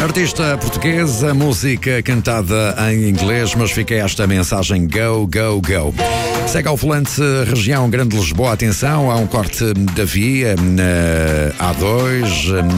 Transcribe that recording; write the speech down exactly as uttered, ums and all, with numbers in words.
Artista portuguesa, música cantada em inglês, mas fica esta mensagem: go, go, go. Segue ao volante, região Grande Lisboa. Atenção, há um corte da via na A dois,